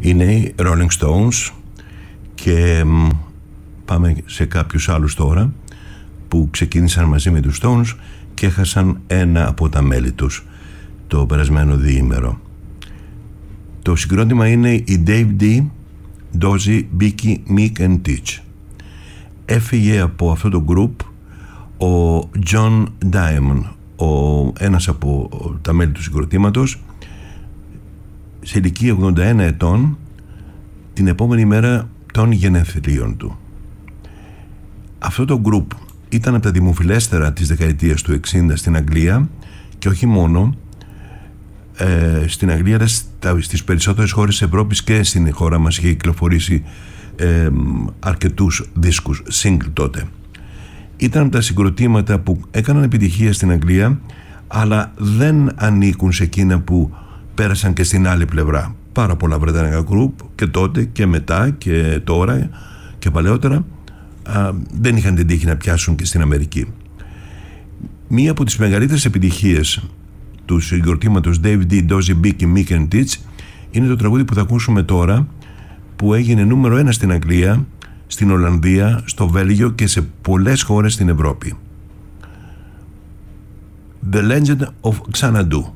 Είναι οι Rolling Stones και πάμε σε κάποιους άλλους τώρα που ξεκίνησαν μαζί με τους Stones και έχασαν ένα από τα μέλη τους το περασμένο διήμερο. Το συγκρότημα είναι η Dave D, Dozy, Bicky, Mick and Teach. Έφυγε από αυτό το group ο John Diamond, ένας από τα μέλη του συγκροτήματος, σε ηλικία 81 ετών, την επόμενη μέρα των γενεθλίων του. Αυτό το group ήταν από τα δημοφιλέστερα της δεκαετίας του 60 στην Αγγλία και όχι μόνο στην Αγγλία, αλλά στις περισσότερες χώρες της Ευρώπης και στην χώρα μας είχε κυκλοφορήσει αρκετούς δίσκους single τότε. Ήταν από τα συγκροτήματα που έκαναν επιτυχία στην Αγγλία, αλλά δεν ανήκουν σε εκείνα που πέρασαν και στην άλλη πλευρά. Πάρα πολλά βρετανικά group και τότε και μετά και τώρα και παλαιότερα δεν είχαν την τύχη να πιάσουν και στην Αμερική. Μία από τις μεγαλύτερες επιτυχίες του συγκροτήματος Dave D, Dozy, Bicky, Mick and Teach είναι το τραγούδι που θα ακούσουμε τώρα, που έγινε νούμερο 1 στην Αγγλία, στην Ολλανδία, στο Βέλγιο και σε πολλές χώρες στην Ευρώπη. The Legend of Xanadu.